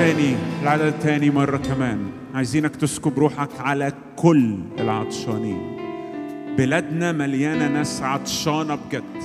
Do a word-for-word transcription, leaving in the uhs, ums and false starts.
التاني، العدد التاني مرة كمان. عايزينك تسكب روحك على كل العطشانين. بلادنا مليانة ناس عطشانة بجد،